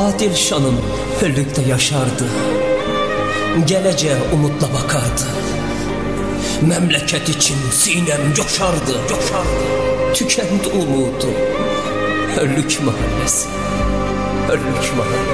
Adil şanım höllükte yaşardı. Geleceğe umutla bakardı. Memleket için sinem coşardı. Tükendi umudu. Höllük mahallesi.